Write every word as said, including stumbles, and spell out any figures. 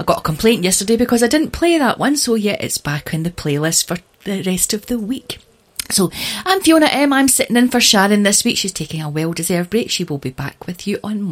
I got a complaint yesterday because I didn't play that one, so yeah, it's back in the playlist for the rest of the week. So I'm Fiona M. I'm sitting in for Sharon this week. She's taking a well-deserved break. She will be back with you on Monday.